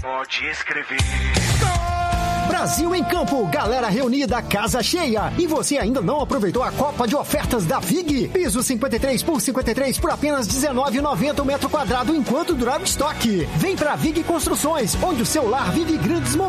Pode escrever. Brasil em Campo, galera reunida, casa cheia. E você ainda não aproveitou a Copa de Ofertas da VIG? Piso 53 por 53 por apenas R$19,90 o metro quadrado enquanto durar o estoque. Vem pra VIG Construções, onde o seu lar vive grandes momentos.